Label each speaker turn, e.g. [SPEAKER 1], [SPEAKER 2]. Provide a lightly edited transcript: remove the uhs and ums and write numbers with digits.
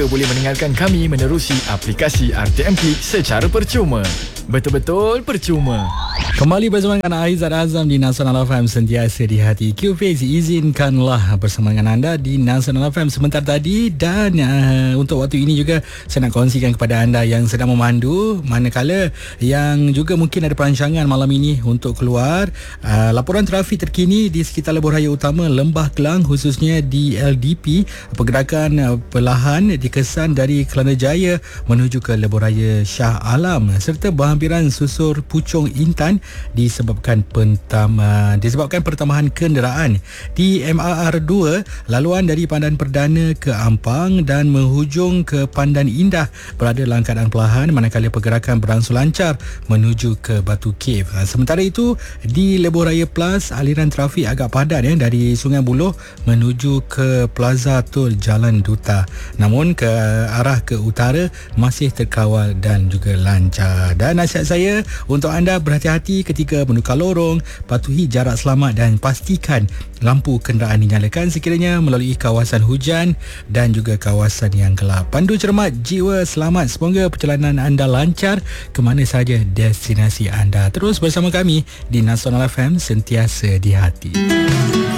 [SPEAKER 1] boleh mendengarkan kami menerusi aplikasi RTM Klik secara percuma. Betul-betul percuma.
[SPEAKER 2] Kembali bersama dengan Aizat Azam di Nasional FM, sentiasa di hati. QFix, izinkanlah bersama dengan anda di Nasional FM sebentar tadi. Dan untuk waktu ini juga saya nak kongsikan kepada anda yang sedang memandu, manakala yang juga mungkin ada perancangan malam ini untuk keluar, laporan trafik terkini di sekitar lebuh raya utama Lembah Kelang, khususnya di LDP. Pergerakan perlahan dikesan dari Kelana Jaya menuju ke lebuh raya Shah Alam, serta berhampiran susur Puchong Intan disebabkan pertambahan kenderaan di MRR2, laluan dari Pandan Perdana ke Ampang dan menghujung ke Pandan Indah berada dalam keadaan perlahan, manakala pergerakan berangsur lancar menuju ke Batu Cave. Sementara itu di Lebuh Raya Plus, aliran trafik agak padat dari Sungai Buloh menuju ke Plaza Tol Jalan Duta, namun ke arah ke utara masih terkawal dan juga lancar. Dan nasihat saya untuk anda, berhati-hati ketika menukar lorong, patuhi jarak selamat dan pastikan lampu kenderaan dinyalakan sekiranya melalui kawasan hujan dan juga kawasan yang gelap. Pandu cermat, jiwa selamat. Semoga perjalanan anda lancar ke mana saja destinasi anda. Terus bersama kami di Nasional FM, sentiasa di hati.